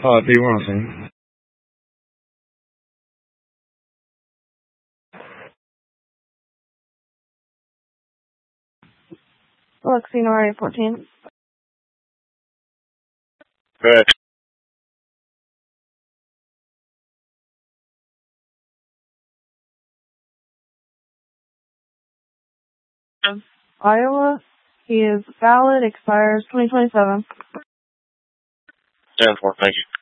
Te digo, no sé. Alexino, area 14. Good. Iowa. He is valid, expires 2027. 10-4, thank you.